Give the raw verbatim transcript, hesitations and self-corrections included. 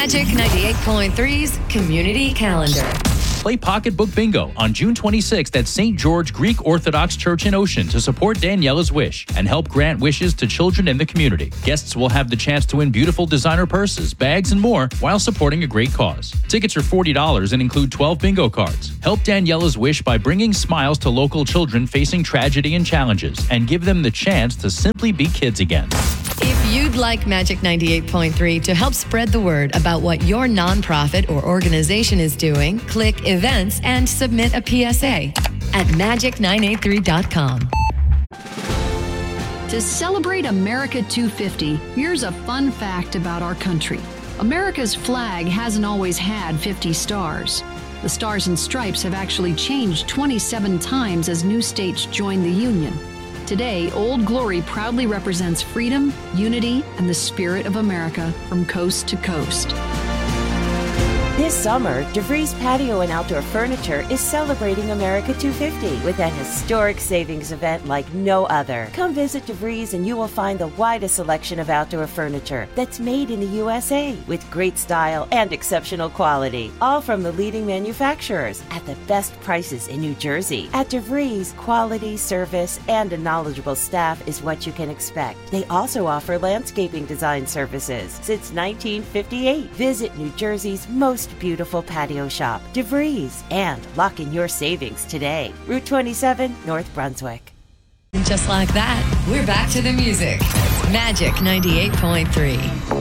Magic ninety-eight point three's Community Calendar. Play Pocketbook Bingo on June twenty-sixth at Saint George Greek Orthodox Church in Ocean to support Daniela's wish and help grant wishes to children in the community. Guests will have the chance to win beautiful designer purses, bags, and more while supporting a great cause. Tickets are forty dollars and include twelve bingo cards. Help Daniela's wish by bringing smiles to local children facing tragedy and challenges and give them the chance to simply be kids again. If you'd like Magic ninety-eight point three to help spread the word about what your nonprofit or organization is doing, click Events and submit a P S A at magic nine eight three dot com. To celebrate America two fifty, here's a fun fact about our country. America's flag hasn't always had fifty stars. The Stars and Stripes have actually changed twenty-seven times as new states joined the Union. Today, Old Glory proudly represents freedom, unity, and the spirit of America from coast to coast. This summer, DeVries Patio and Outdoor Furniture is celebrating America two fifty with an historic savings event like no other. Come visit DeVries and you will find the widest selection of outdoor furniture that's made in the U S A with great style and exceptional quality, all from the leading manufacturers at the best prices in New Jersey. At DeVries, quality, service, and a knowledgeable staff is what you can expect. They also offer landscaping design services since nineteen fifty-eight. Visit New Jersey's most beautiful patio shop, DeVries, and lock in your savings today. Route twenty-seven, North Brunswick. Just like that, we're back to the music. Magic ninety-eight point three.